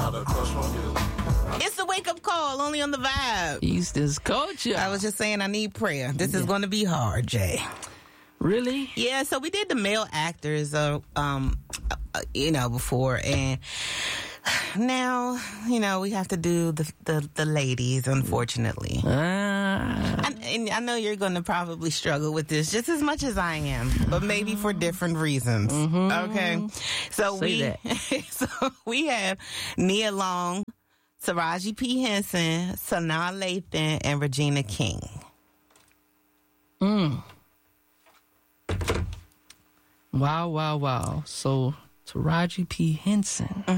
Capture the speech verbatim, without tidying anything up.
It's the wake-up call, only on the vibe. Eastern's culture. I was just saying I need prayer. This yeah. is going to be hard, Jay. Really? Yeah, so we did the male actors, uh, um, uh, you know, before, and now, you know, we have to do the the, the ladies, unfortunately. Uh. And, and I know you're going to probably struggle with this just as much as I am, but maybe for different reasons. Mm-hmm. Okay? So Say we that. so we have Nia Long, Taraji P. Henson, Sanaa Lathan, and Regina King. Mm. Wow, wow, wow. So Taraji P. Henson. Mm-hmm.